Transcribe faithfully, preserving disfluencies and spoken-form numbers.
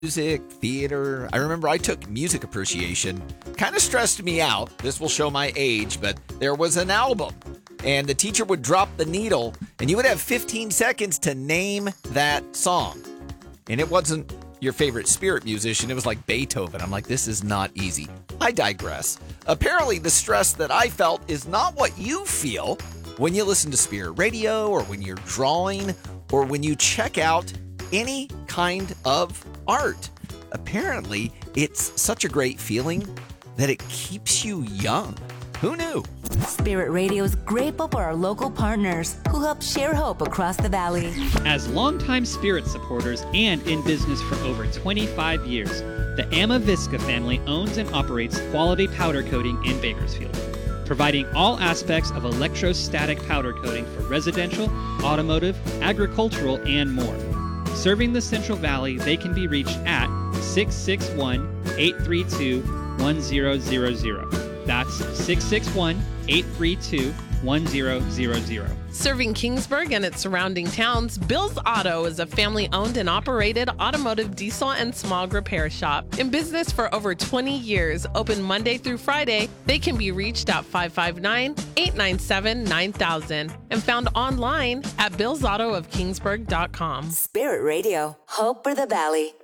music, theater. I remember I took music appreciation. Kind of stressed me out. This will show my age, but there was an album, and the teacher would drop the needle, and you would have fifteen seconds to name that song. And it wasn't your favorite Spirit musician. It was like Beethoven. I'm like, this is not easy. I digress. Apparently, the stress that I felt is not what you feel when you listen to Spirit Radio, or when you're drawing, or when you check out any kind of art. Apparently, it's such a great feeling that it keeps you young. Who knew? Spirit Radio is grateful for our local partners who help share hope across the valley. As longtime Spirit supporters and in business for over twenty-five years, the Amavisca family owns and operates Quality Powder Coating in Bakersfield, providing all aspects of electrostatic powder coating for residential, automotive, agricultural, and more. Serving the Central Valley, they can be reached at six six one, eight three two, one zero zero zero. That's six six one, eight three two, one zero zero zero. Serving Kingsburg and its surrounding towns, Bill's Auto is a family-owned and operated automotive diesel and smog repair shop. In business for over twenty years, open Monday through Friday, they can be reached at five five nine, eight nine seven, nine thousand and found online at bills auto of kingsburg dot com. Spirit Radio, hope for the valley.